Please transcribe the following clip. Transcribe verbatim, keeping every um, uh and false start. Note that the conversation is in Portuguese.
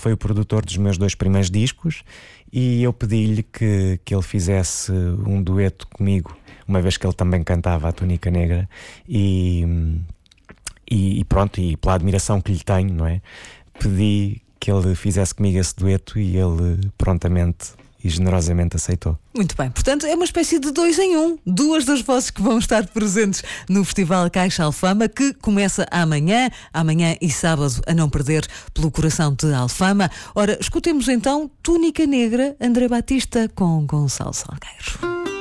foi o produtor dos meus dois primeiros discos e eu pedi-lhe que, que ele fizesse um dueto comigo, uma vez que ele também cantava a Túnica Negra, e, e, e pronto, e pela admiração que lhe tenho, não é? Pedi que ele fizesse comigo esse dueto e ele prontamente e generosamente aceitou. Muito bem, portanto é uma espécie de dois em um. Duas das vozes que vão estar presentes no Festival Caixa Alfama, que começa amanhã, amanhã e sábado, a não perder, pelo coração de Alfama. Ora, escutemos então Túnica Negra, André Batista com Gonçalo Salgueiro.